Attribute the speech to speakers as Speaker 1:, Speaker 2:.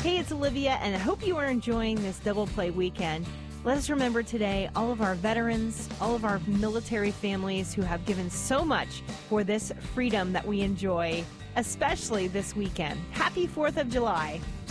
Speaker 1: Hey, it's Olivia, and I hope you are enjoying this double play weekend. Let us remember today all of our veterans, all of our military families who have given so much for this freedom that we enjoy, especially this weekend. Happy 4th of July.